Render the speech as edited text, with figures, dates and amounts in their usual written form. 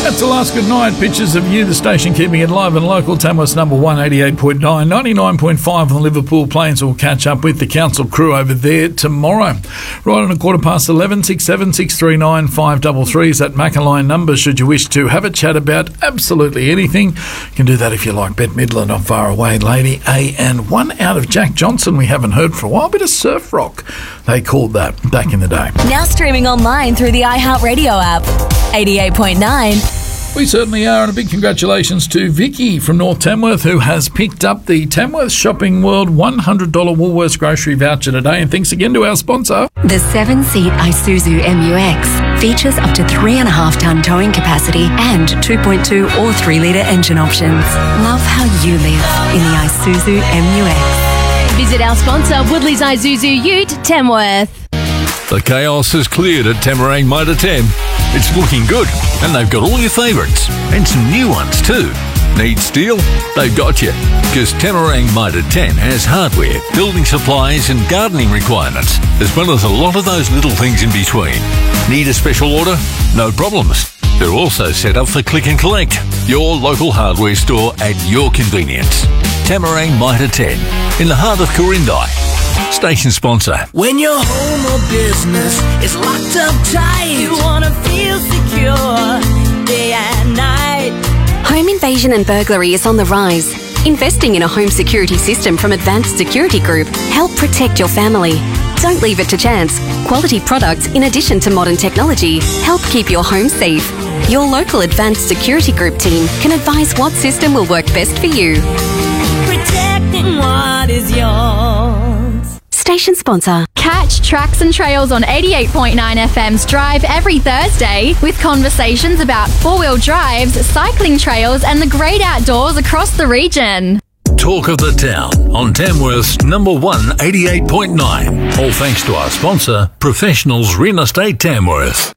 That's the last good night. Pictures of you, the station keeping it live and local. Tamworth's number 1, 88.9, 99.5 on the Liverpool Plains. Will catch up with the council crew over there tomorrow. Right on 11:15, 67 639 533 is that Macquarie number should you wish to have a chat about absolutely anything. You can do that if you like. Bette Midler, not far away, Lady A, and one out of Jack Johnson we haven't heard for a while. Bit of surf rock, they called that back in the day. Now streaming online through the iHeartRadio app. 88.9. We certainly are, and a big congratulations to Vicky from North Tamworth, who has picked up the Tamworth Shopping World $100 Woolworths grocery voucher today. And thanks again to our sponsor. The 7-seat Isuzu MU-X features up to 3.5-tonne towing capacity and 2.2 or 3-litre engine options. Love how you live in the Isuzu MU-X. Visit our sponsor, Woodley's Isuzu Ute, Tamworth. The chaos has cleared at Tamarang Motor 10. It's looking good, and they've got all your favourites, and some new ones too. Need steel? They've got you, because Tamarang Motor 10 has hardware, building supplies and gardening requirements, as well as a lot of those little things in between. Need a special order? No problems. They're also set up for click and collect. Your local hardware store at your convenience. Tamarang Motor 10, in the heart of Corindai. Station sponsor. When your home or business is locked up tight, you wanna feel secure day and night. Home invasion and burglary is on the rise. Investing in a home security system from Advanced Security Group help protect your family. Don't leave it to chance. Quality products, in addition to modern technology, help keep your home safe. Your local Advanced Security Group team can advise what system will work best for you. Protecting what is yours. Station sponsor. Catch Tracks and Trails on 88.9 FM's Drive every Thursday with conversations about four-wheel drives, cycling trails and the great outdoors across the region. Talk of the town on Tamworth's number 1, 88.9. All thanks to our sponsor, Professionals Real Estate Tamworth.